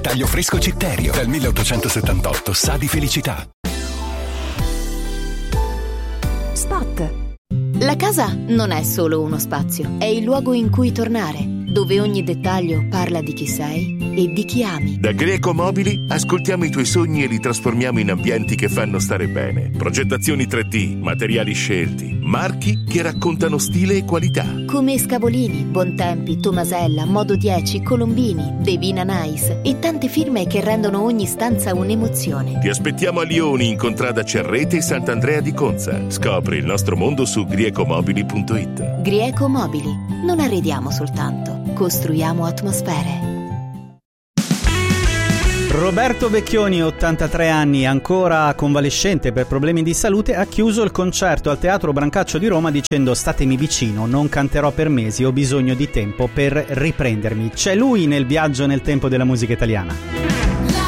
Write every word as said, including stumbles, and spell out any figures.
Taglio fresco Citterio. Dal milleottocentosettantotto sa di felicità. Spot. La casa non è solo uno spazio, è il luogo in cui tornare, dove ogni dettaglio parla di chi sei e di chi ami. Da Greco Mobili ascoltiamo i tuoi sogni e li trasformiamo in ambienti che fanno stare bene. Progettazioni tre D, materiali scelti, marchi che raccontano stile e qualità. Come Scavolini, Bontempi, Tomasella, Modo dieci, Colombini, Devina Nice e tante firme che rendono ogni stanza un'emozione. Ti aspettiamo a Lioni in contrada Cerrete e Sant'Andrea di Conza. Scopri il nostro mondo su griecomobili punto it. Grieco Mobili. Non arrediamo soltanto, costruiamo atmosfere. Roberto Vecchioni, ottantatré anni, ancora convalescente per problemi di salute, ha chiuso il concerto al Teatro Brancaccio di Roma dicendo: statemi vicino, non canterò per mesi, ho bisogno di tempo per riprendermi. C'è lui nel viaggio nel tempo della musica italiana.